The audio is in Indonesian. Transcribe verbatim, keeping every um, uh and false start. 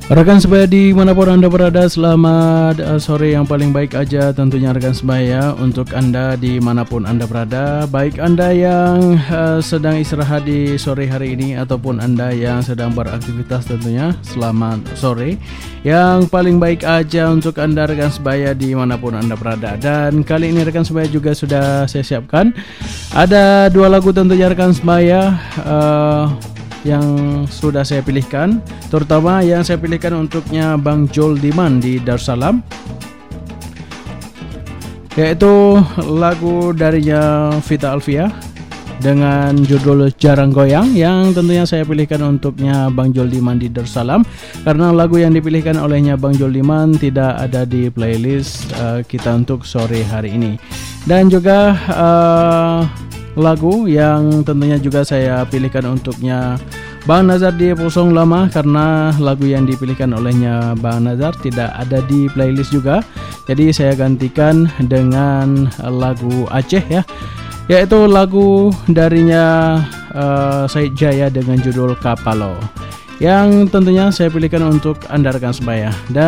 Rekan sebaya dimanapun Anda berada, selamat uh, sore yang paling baik aja tentunya rekan sebaya untuk Anda dimanapun Anda berada. Baik Anda yang uh, sedang istirahat di sore hari ini ataupun Anda yang sedang beraktivitas tentunya, selamat sore. Yang paling baik aja untuk Anda rekan sebaya dimanapun Anda berada. Dan kali ini rekan sebaya juga sudah saya siapkan ada dua lagu tentunya rekan sebaya uh, yang sudah saya pilihkan, terutama yang saya pilihkan untuknya Bang Jol Diman di Darussalam, yaitu lagu darinya Vita Alvia dengan judul Jarang Goyang, yang tentunya saya pilihkan untuknya Bang Jol Diman di Darussalam karena lagu yang dipilihkan olehnya Bang Jol Diman tidak ada di playlist uh, kita untuk sore hari ini. Dan juga uh, lagu yang tentunya juga saya pilihkan untuknya Bang Nazar di Posong Lama, karena lagu yang dipilihkan olehnya Bang Nazar tidak ada di playlist juga. Jadi saya gantikan dengan lagu Aceh ya, yaitu lagu darinya uh, Said Jaya dengan judul Kapalo, yang tentunya saya pilihkan untuk Anda rekan sebaya. Dan